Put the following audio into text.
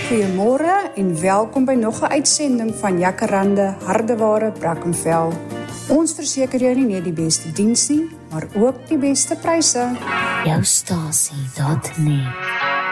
Goeiemôre en welkom by nog 'n uitsending van Jacaranda Hardeware Brackenfell. Ons verseker jou nie net die beste diens nie, maar ook die beste pryse. Jou stasie.net